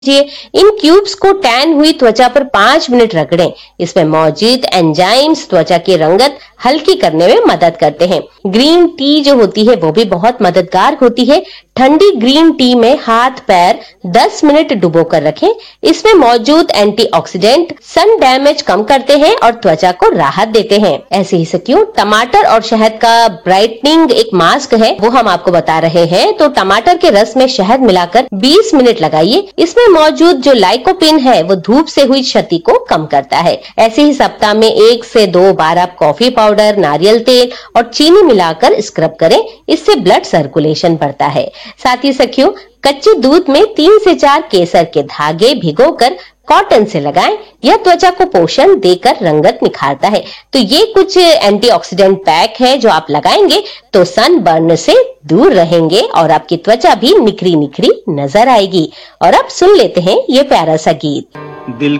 इन cubes को tan हुई त्वचा पर 5 मिनट रगड़ें। इसमें मौजूद एंजाइम्स त्वचा की रंगत हल्की करने में मदद करते हैं। ग्रीन टी जो होती है वो भी बहुत मददगार होती है। ठंडी ग्रीन टी में हाथ पैर 10 मिनट डुबो कर रखें। इसमें मौजूद एंटीऑक्सीडेंट सन डैमेज कम करते हैं और त्वचा को राहत देते हैं। ऐसे ही क्यों टमाटर और शहद का ब्राइटनिंग एक मास्क है, वो हम आपको बता रहे हैं। तो टमाटर के रस में शहद मिलाकर 20 मिनट लगाइए। इसमें मौजूद जो लाइकोपिन है वो धूप से हुई क्षति को कम करता है। ऐसे ही सप्ताह में 1 से 2 बार आप कॉफी पाउडर, नारियल तेल और चीनी मिलाकर स्क्रब करें। इससे ब्लड सर्कुलेशन बढ़ता है। साथ ही सखियों, कच्चे दूध में 3 से 4 केसर के धागे भिगोकर कॉटन से लगाएं। यह त्वचा को पोषण देकर रंगत निखारता है। तो ये कुछ एंटीऑक्सीडेंट पैक है जो आप लगाएंगे तो सन बर्न से दूर रहेंगे और आपकी त्वचा भी निखरी निखरी नजर आएगी। और अब सुन लेते हैं ये प्यारा सा गीत। दिल